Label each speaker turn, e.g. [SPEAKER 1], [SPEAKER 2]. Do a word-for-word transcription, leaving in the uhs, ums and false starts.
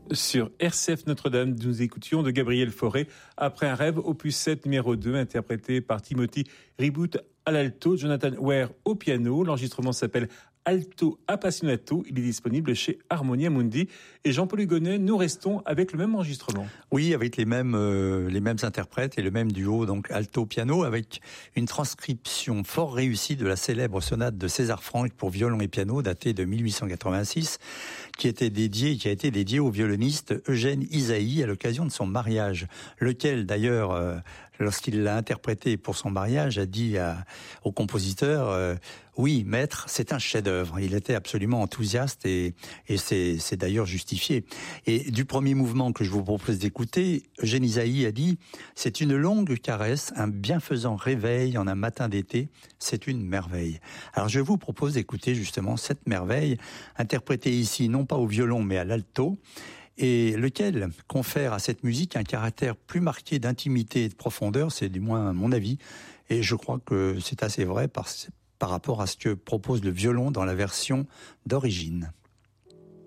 [SPEAKER 1] Sur R C F Notre-Dame, nous écoutions de Gabriel Fauré, Après un rêve, opus sept, numéro deux, interprété par Timothy Reboot à l'alto, Jonathan Ware au piano. L'enregistrement s'appelle Alto Appassionato. Il est disponible chez Harmonia Mundi. Et Jean-Paul Hugonnet, nous restons avec le même enregistrement.
[SPEAKER 2] Oui, avec les mêmes euh, les mêmes interprètes et le même duo, donc alto piano, avec une transcription fort réussie de la célèbre sonate de César Franck pour violon et piano, datée de mille huit cent quatre-vingt-six, qui était dédiée, qui a été dédiée au violoniste Eugène Ysaÿe à l'occasion de son mariage, lequel d'ailleurs, euh, lorsqu'il l'a interprété pour son mariage, a dit à, au compositeur euh, oui, maître, c'est un chef-d'œuvre. Il était absolument enthousiaste et, et c'est, c'est d'ailleurs justifié. Et du premier mouvement que je vous propose d'écouter, Eugène Ysaÿe a dit « C'est une longue caresse, un bienfaisant réveil en un matin d'été, c'est une merveille ». Alors je vous propose d'écouter justement cette merveille, interprétée ici non pas au violon mais à l'alto, et lequel confère à cette musique un caractère plus marqué d'intimité et de profondeur, c'est du moins mon avis, et je crois que c'est assez vrai par par rapport à ce que propose le violon dans la version d'origine.